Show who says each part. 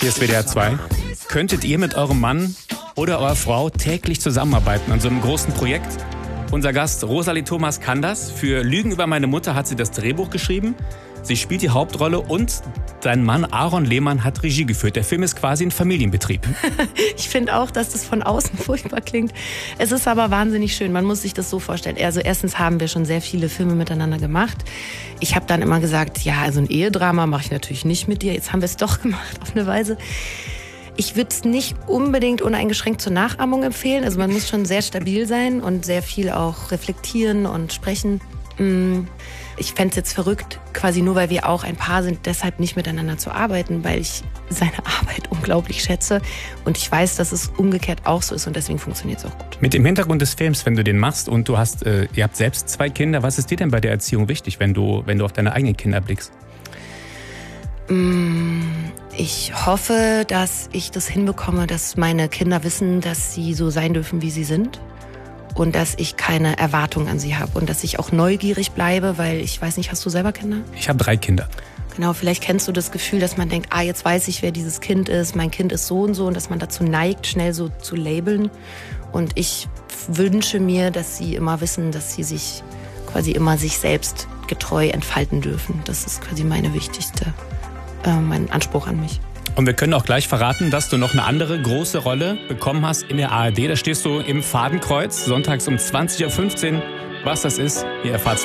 Speaker 1: Hier ist WDR 2. Könntet ihr mit eurem Mann oder eurer Frau täglich zusammenarbeiten an so einem großen Projekt? Unser Gast Rosalie Thomas kann das. Für Lügen über meine Mutter hat sie das Drehbuch geschrieben. Sie spielt die Hauptrolle und dein Mann Aaron Lehmann hat Regie geführt. Der Film ist quasi ein Familienbetrieb.
Speaker 2: Ich finde auch, dass das von außen furchtbar klingt. Es ist aber wahnsinnig schön. Man muss sich das so vorstellen. Also erstens haben wir schon sehr viele Filme miteinander gemacht. Ich habe dann immer gesagt, ja, also ein Ehedrama mache ich natürlich nicht mit dir. Jetzt haben wir es doch gemacht auf eine Weise. Ich würde es nicht unbedingt uneingeschränkt zur Nachahmung empfehlen. Also man muss schon sehr stabil sein und sehr viel auch reflektieren und sprechen. Ich fände es jetzt verrückt, quasi nur weil wir auch ein Paar sind, deshalb nicht miteinander zu arbeiten, weil ich seine Arbeit unglaublich schätze und ich weiß, dass es umgekehrt auch so ist und deswegen funktioniert es auch gut.
Speaker 1: Mit dem Hintergrund des Films, wenn du den machst und ihr habt selbst 2 Kinder, was ist dir denn bei der Erziehung wichtig, wenn du auf deine eigenen Kinder blickst?
Speaker 2: Ich hoffe, dass ich das hinbekomme, dass meine Kinder wissen, dass sie so sein dürfen, wie sie sind. Und dass ich keine Erwartung an sie habe und dass ich auch neugierig bleibe, weil ich weiß nicht, hast du selber Kinder?
Speaker 1: Ich habe 3 Kinder.
Speaker 2: Genau, vielleicht kennst du das Gefühl, dass man denkt, jetzt weiß ich, wer dieses Kind ist, mein Kind ist so und dass man dazu neigt, schnell so zu labeln. Und ich wünsche mir, dass sie immer wissen, dass sie sich quasi immer sich selbst getreu entfalten dürfen. Das ist quasi mein Anspruch an mich.
Speaker 1: Und wir können auch gleich verraten, dass du noch eine andere große Rolle bekommen hast in der ARD. Da stehst du im Fadenkreuz, sonntags um 20.15 Uhr. Was das ist, ihr erfahrt's